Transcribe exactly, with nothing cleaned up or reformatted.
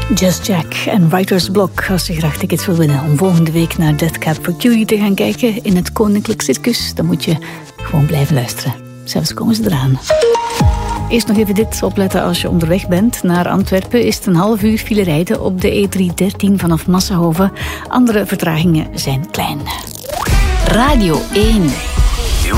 Just Jack en Writer's Block. Als je graag tickets wil winnen om volgende week naar Death Cab for Cutie te gaan kijken in het Koninklijk Circus, dan moet je gewoon blijven luisteren. Zelfs komen ze eraan. Eerst nog even dit opletten als je onderweg bent. Naar Antwerpen is het een half uur file rijden op de E driehonderddertien vanaf Massenhoven. Andere vertragingen zijn klein. Radio één.